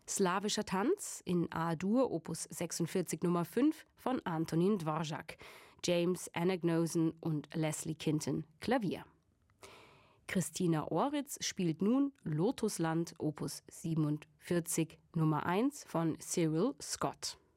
Slawischer Tanz in A-Dur, Opus 46 Nummer 5 von Antonin Dvorak, James Anagnosen und Leslie Kinton, Klavier. Christina Oritz spielt nun Lotusland, Opus 47 Nummer 1 von Cyril Scott.